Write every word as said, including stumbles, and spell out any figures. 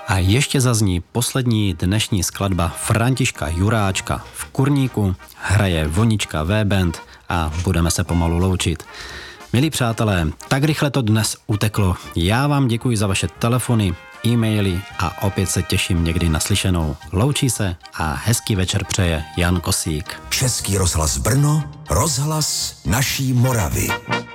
A ještě zazní poslední dnešní skladba Františka Juráčka. V kurníku hraje Vonička V-Band a budeme se pomalu loučit. Milí přátelé, tak rychle to dnes uteklo. Já vám děkuji za vaše telefony, e-maily a opět se těším někdy na slyšenou. Loučí se a hezký večer přeje Jan Kosík. Český rozhlas Brno, rozhlas naší Moravy.